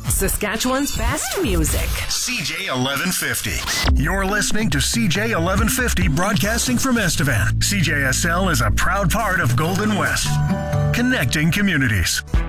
Saskatchewan's best music. CJ 1150. You're listening to CJ 1150 broadcasting from Estevan. CJSL is a proud part of Golden West, connecting communities.